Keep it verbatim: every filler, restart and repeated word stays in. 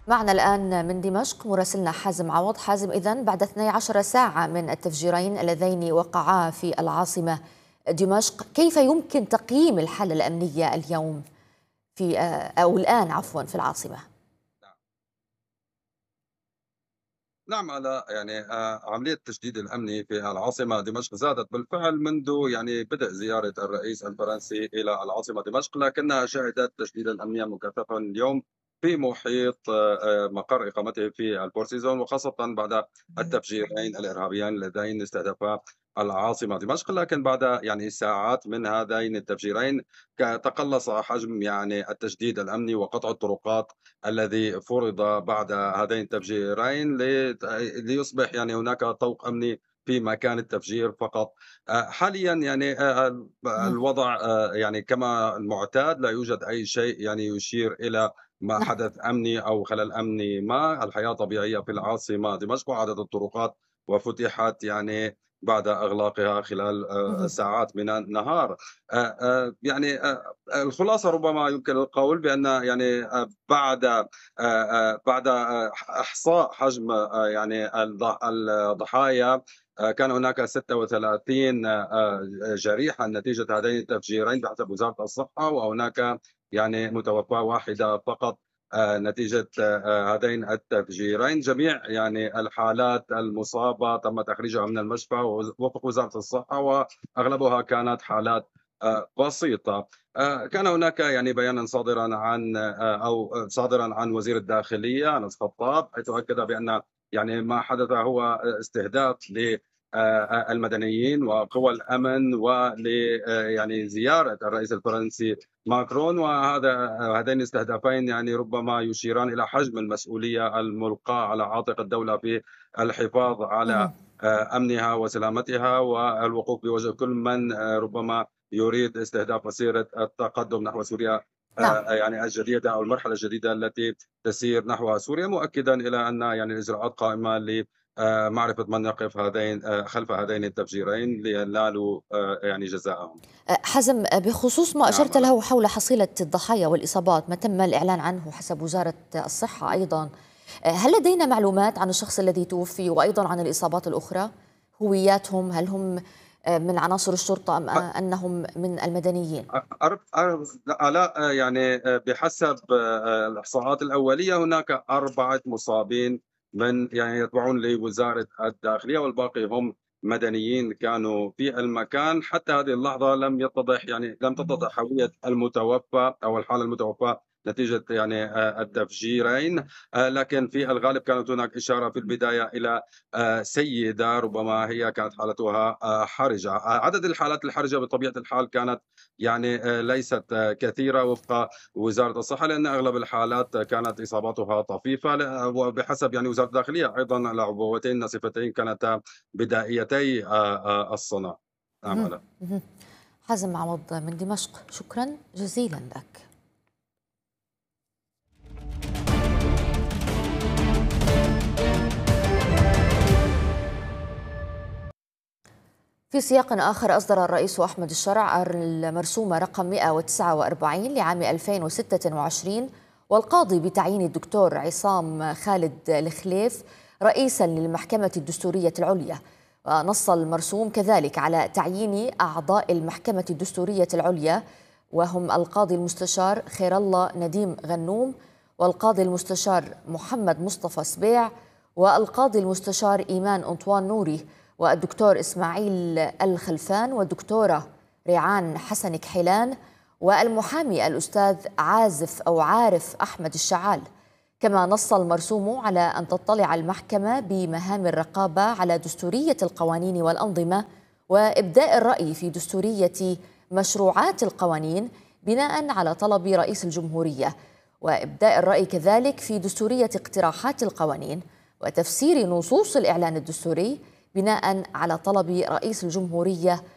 معنا الآن من دمشق مراسلنا حازم عوض. حازم، إذن بعد اثنتي عشرة ساعة من التفجيرين اللذين وقعا في العاصمة دمشق، كيف يمكن تقييم الحالة الأمنية اليوم في أو الآن عفوا في العاصمة؟ نعم على يعني آه، عملية التشديد الأمني في العاصمة دمشق زادت بالفعل منذ يعني بدء زيارة الرئيس الفرنسي إلى العاصمة دمشق، لكنها شهدت تشديدا أمنيا مكثفا اليوم في محيط آه، آه، مقر إقامته في البورسيزون، وخاصة بعد التفجيرين الإرهابيين اللذين استهدفا العاصمة دمشق. لكن بعد يعني ساعات من هذين التفجيرين ك- تقلص حجم يعني التشديد الأمني وقطع الطرقات الذي فرض بعد هذين التفجيرين لت ليصبح يعني هناك طوق أمني في مكان التفجير فقط. آآ حاليًا يعني آآ ال مهم. الوضع آآ يعني كما المعتاد، لا يوجد أي شيء يعني يشير إلى ما نعم. حدث أمني أو خلل أمني ما. الحياة طبيعية في العاصمة دمشق، وعادت الطرقات وفتحت يعني بعد إغلاقها خلال آآ مهم. ساعات من النهار. آآ آآ يعني آآ الخلاصة ربما يمكن القول بأن يعني آآ بعد آآ آآ بعد آآ إحصاء حجم آآ يعني الض الضحايا، آآ كان هناك ستة وثلاثين آآ جريحًا نتيجة هذين التفجيرين بحسب وزارة الصحة، وهناك يعني متوفاة واحدة فقط آآ نتيجة آآ هذين التفجيرين. جميع يعني الحالات المصابة تم تخريجها من المشفى ووز وفق وزارة الصحة، وأغلبها كانت حالات آآ بسيطة. آآ كان هناك يعني بيانًا صادرًا عن آآ أو صادرًا عن وزير الداخلية أنس خطاب، حيث أكد بأن يعني ما حدث هو استهداف ل آآ المدنيين وقوى الأمن ول آآ يعني زيارة الرئيس الفرنسي ماكرون، وهذا هذين الاستهدافين يعني ربما يشيران إلى حجم المسؤولية الملقاة على عاتق الدولة في الحفاظ على مهم. آآ أمنها وسلامتها، والوقوف بوجه كل من آآ ربما يريد استهداف مسيرة التقدم نحو سوريا نعم. آآ يعني الجديدة أو المرحلة الجديدة التي تسير نحو سوريا، مؤكدًا إلى أن يعني الإجراءات قائمة ل آآ معرفة من يقف هذين آآ خلف هذين التفجيرين لينالوا آآ يعني جزاءهم. حزم، بخصوص ما نعم أشرت على له حول حصيلة الضحايا والإصابات، ما تم الإعلان عنه حسب وزارة الصحة أيضا، هل لدينا معلومات عن الشخص الذي توفي وأيضا عن الإصابات الأخرى؟ هوياتهم، هل هم من عناصر الشرطة أم أنهم من المدنيين؟ أ أر أر آلاء يعني آآ بحسب آآ الإحصاءات الأولية هناك أربعة مصابين من يعني يتبعون لوزارة الداخلية، والباقي هم مدنيين كانوا في المكان. حتى هذه اللحظة لم يتضح يعني لم تتضح هوية المتوفى أو الحالة المتوفاة نتيجة يعني آآ التفجيرين. آآ لكن في الغالب كانت هناك إشارة في البداية إلى آآ سيدة ربما هي كانت حالتها آآ حرجة. عدد الحالات الحرجة بطبيعة الحال كانت يعني آآ ليست آه، كثيرة وفق وزارة الصحة، لأن أغلب الحالات كانت إصاباتها طفيفة. ل وبحسب يعني وزارة الداخلية أيضًا العبوتين الناسفتين كانتا بدائيتي آآ آآ الصنع. نعم مهم. آلاء. مهم. حازم عوض من دمشق، شكرا جزيلا لك. في سياق آخر، أصدر الرئيس أحمد الشرع المرسومة رقم مئة وتسعة وأربعين لعام ألفين وستة وعشرين، والقاضي بتعيين الدكتور عصام خالد الخليف رئيسا للمحكمة الدستورية العليا. ونص المرسوم كذلك على تعيين أعضاء المحكمة الدستورية العليا، وهم القاضي المستشار خير الله نديم غنوم، والقاضي المستشار محمد مصطفى سبيع، والقاضي المستشار إيمان أنطوان نوري، والدكتور إسماعيل الخلفان، والدكتورة ريعان حسن كحيلان، والمحامي الأستاذ عازف أو عارف أحمد الشعال. كما نص المرسوم على أن تطلع المحكمة بمهام الرقابة على دستورية القوانين والأنظمة، وإبداء الرأي في دستورية مشروعات القوانين بناء على طلب رئيس الجمهورية، وإبداء الرأي كذلك في دستورية اقتراحات القوانين، وتفسير نصوص الإعلان الدستوري بناء على طلب رئيس الجمهورية